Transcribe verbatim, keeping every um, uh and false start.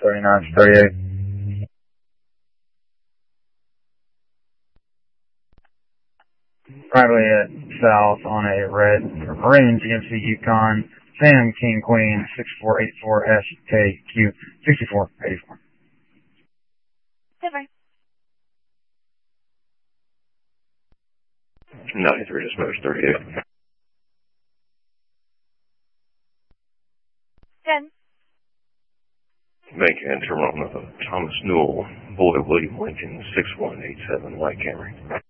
thirty-nine thirty-eight. Privately at south on a red Marines against the Yukon. Sam King Queen six four eight four S K Q sixty-four eighty-four. Silver. ninety-three dispatch thirty-eight. ten. Bank and terminal Thomas Newell, Boy William Lincoln six one eight seven White Camry.